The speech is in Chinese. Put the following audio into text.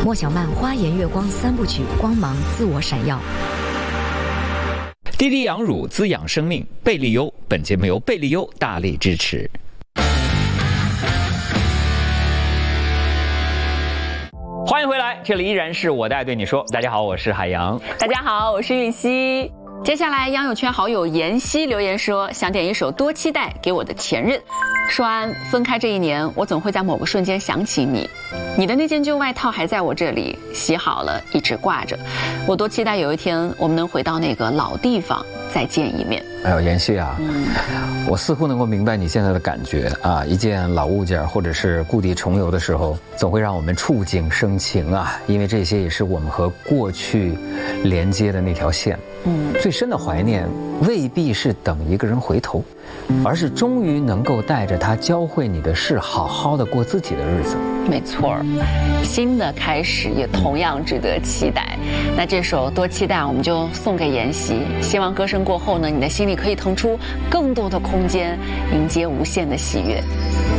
莫小曼花颜月光3部曲，光芒自我闪耀。 滴滴羊乳滋养生命，贝利优。本节目由贝利优大力支持。欢迎回来，这里依然是我的爱对你说。大家好，我是海洋。 大家好，我是玉溪。接下来，央友圈好友妍希留言说，想点一首《多期待》给我的前任。说完分开这1年，我总会在某个瞬间想起你，你的那件旧外套还在我这里，洗好了，一直挂着。我多期待有一天我们能回到那个老地方，再见一面。 哎呦，妍希啊，我似乎能够明白你现在的感觉啊！一件老物件或者是故地重游的时候，总会让我们触景生情啊，因为这些也是我们和过去连接的那条线。最深的怀念未必是等一个人回头，而是终于能够带着他教会你的事，好好的过自己的日子。 没错，新的开始也同样值得期待。那这首《多期待》我们就送给妍希，希望歌声过后呢，你的心里可以腾出更多的空间，迎接无限的喜悦。